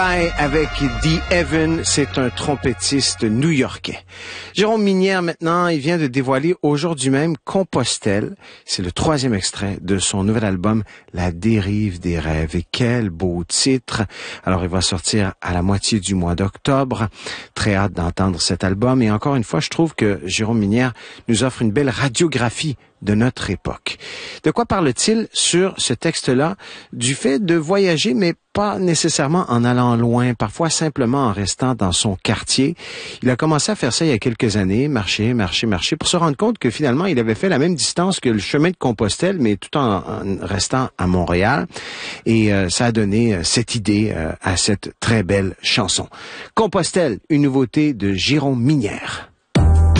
Avec The Evan, c'est un trompettiste new-yorkais. Jérôme Minière, maintenant, il vient de dévoiler aujourd'hui même Compostelle. C'est le 3e extrait de son nouvel album La dérive des rêves. Et quel beau titre! Alors, il va sortir à la moitié du mois d'octobre. Très hâte d'entendre cet album. Et encore une fois, je trouve que Jérôme Minière nous offre une belle radiographie de notre époque. De quoi parle-t-il sur ce texte-là? Du fait de voyager, mais pas nécessairement en allant loin, parfois simplement en restant dans son quartier. Il a commencé à faire ça il y a quelques années, marcher, pour se rendre compte que finalement, il avait fait la même distance que le chemin de Compostelle, mais tout en restant à Montréal. Et ça a donné cette idée à cette très belle chanson. Compostelle, une nouveauté de Jérôme Minière.